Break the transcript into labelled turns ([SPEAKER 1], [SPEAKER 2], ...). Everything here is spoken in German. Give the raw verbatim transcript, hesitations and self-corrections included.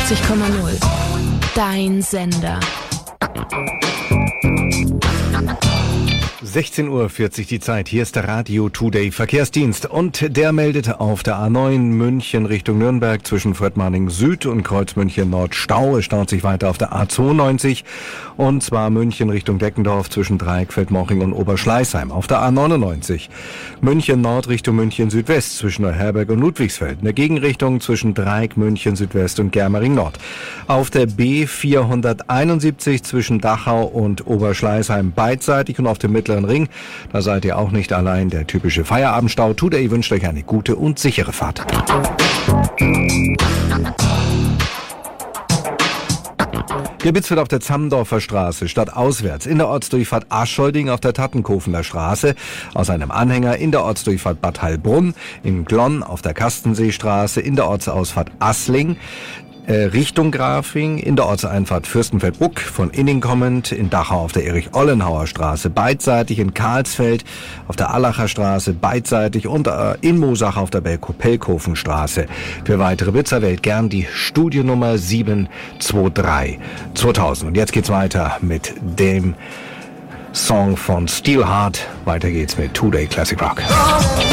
[SPEAKER 1] einundvierzig Komma null. Dein Sender.
[SPEAKER 2] sechzehn Uhr vierzig die Zeit. Hier ist der Radio Today Verkehrsdienst und der meldete auf der A neun München Richtung Nürnberg zwischen Fredmarning Süd und Kreuz München Nord Stau. Es staut sich weiter auf der A zweiundneunzig und zwar München Richtung Deckendorf zwischen Dreieckfeld-Moching und Oberschleißheim. Auf der A neunundneunzig München Nord Richtung München Südwest zwischen Neuherberg und Ludwigsfeld. In der Gegenrichtung zwischen Dreieck München Südwest und Germering Nord. Auf der B vierhunderteinundsiebzig zwischen Dachau und Oberschleißheim beidseitig und auf dem mittleren Ring. Da seid ihr auch nicht allein. Der typische Feierabendstau. Today wünscht euch eine gute und sichere Fahrt. Gebitzt wird auf der Zammendorfer Straße stadtauswärts in der Ortsdurchfahrt Aschholding auf der Tattenkofener Straße aus einem Anhänger in der Ortsdurchfahrt Bad Heilbrunn, in Glonn auf der Kastenseestraße, in der Ortsausfahrt Assling, Äh, Richtung Grafing, in der Ortseinfahrt Fürstenfeldbruck, von Inning kommend, in Dachau auf der Erich-Ollenhauer Straße beidseitig, in Karlsfeld auf der Allacher Straße beidseitig und äh, in Moosach auf der Pelkofenstraße. Für weitere Blitzer wählt gern die Studiennummer sieben zwei drei zweitausend. Und jetzt geht's weiter mit dem Song von Steelheart. Weiter geht's mit Today Classic Rock.